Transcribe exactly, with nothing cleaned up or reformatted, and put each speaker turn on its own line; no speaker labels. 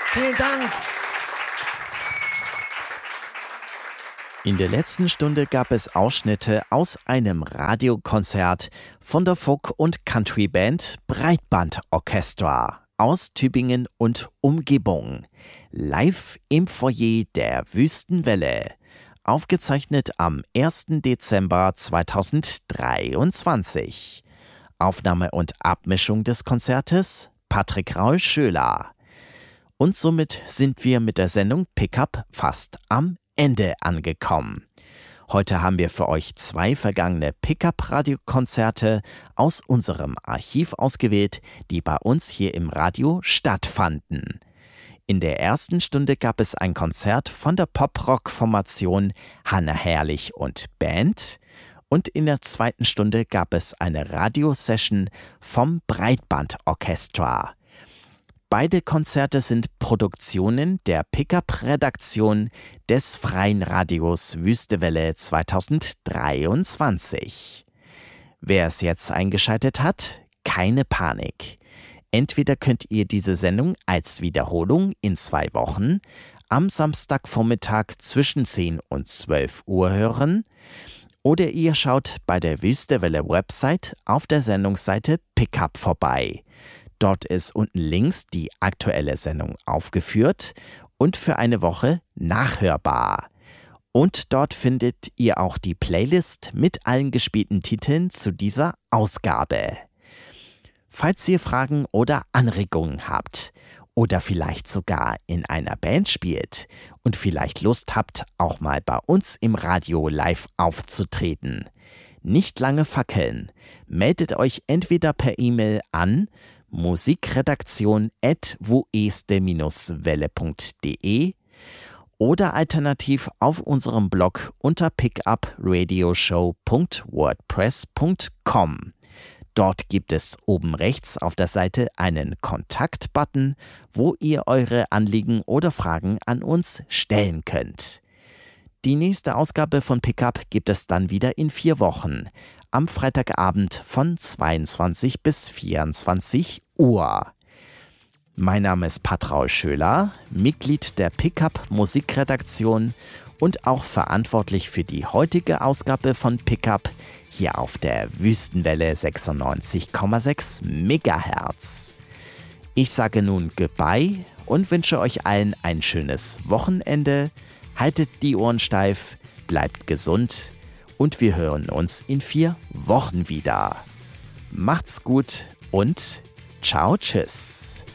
Vielen Dank.
In der letzten Stunde gab es Ausschnitte aus einem Radiokonzert von der Folk- und Countryband Breitband Orchestra aus Tübingen und Umgebung. Live im Foyer der Wüstenwelle. Aufgezeichnet am ersten Dezember zweitausenddreiundzwanzig. Aufnahme und Abmischung des Konzertes Patrick Raul-Schöler. Und somit sind wir mit der Sendung Pickup fast am Ende angekommen. Heute haben wir für euch zwei vergangene Pickup-Radiokonzerte aus unserem Archiv ausgewählt, die bei uns hier im Radio stattfanden. In der ersten Stunde gab es ein Konzert von der Pop-Rock-Formation Hanna Herrlich und Band und in der zweiten Stunde gab es eine Radiosession vom Breitband Orchestra. Beide Konzerte sind Produktionen der Pickup-Redaktion des Freien Radios Wüstewelle zweitausenddreiundzwanzig. Wer es jetzt eingeschaltet hat, keine Panik. Entweder könnt ihr diese Sendung als Wiederholung in zwei Wochen am Samstagvormittag zwischen zehn und zwölf Uhr hören, oder ihr schaut bei der Wüstewelle-Website auf der Sendungsseite Pickup vorbei. Dort ist unten links die aktuelle Sendung aufgeführt und für eine Woche nachhörbar. Und dort findet ihr auch die Playlist mit allen gespielten Titeln zu dieser Ausgabe. Falls ihr Fragen oder Anregungen habt oder vielleicht sogar in einer Band spielt und vielleicht Lust habt, auch mal bei uns im Radio live aufzutreten, nicht lange fackeln. Meldet euch entweder per E-Mail an musikredaktion at woeste welle punkt de oder alternativ auf unserem Blog unter pickup radio show punkt wordpress punkt com. Dort gibt es oben rechts auf der Seite einen Kontakt-Button, wo ihr eure Anliegen oder Fragen an uns stellen könnt. Die nächste Ausgabe von Pickup gibt es dann wieder in vier Wochen. Am Freitagabend von zweiundzwanzig bis vierundzwanzig Uhr. Mein Name ist Patrick Raul-Schöler, Mitglied der Pickup Musikredaktion und auch verantwortlich für die heutige Ausgabe von Pickup hier auf der Wüstenwelle sechsundneunzig Komma sechs Megahertz. Ich sage nun Goodbye und wünsche euch allen ein schönes Wochenende. Haltet die Ohren steif, bleibt gesund. Und wir hören uns in vier Wochen wieder. Macht's gut und ciao, tschüss.